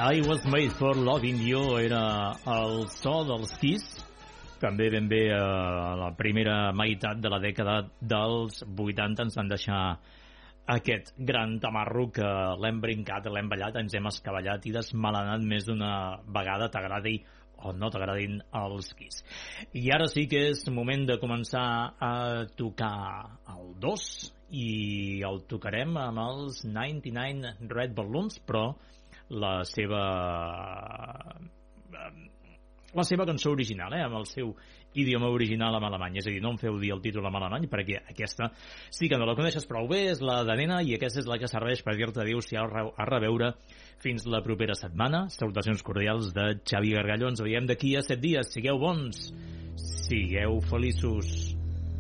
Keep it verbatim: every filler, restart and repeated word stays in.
I Was Made for Loving You era el so dels Kiss, també ben bé a la primera meitat de la dècada dels vuitanta ens van deixar aquest gran tamarro que l'hem brincat, l'hem ballat, ens hem escavallat i desmalenat més d'una vegada, t'agradi o no t'agradin els Kiss. I ara sí que és moment de començar a tocar el dos i el tocarem amb els noranta-nou Red Balloons, però la seva la seva cançó original, eh, amb el seu idioma original en alemany, és a dir, no em feu dir el títol en alemany perquè aquesta sí que no la coneixes prou bé, és la de nena i aquesta és la que serveix per dir-te adéu-siau a reveure fins la propera setmana. Salutacions cordials de Xavi Gargallo, ens veiem d'aquí a set dies, sigueu bons, sigueu feliços.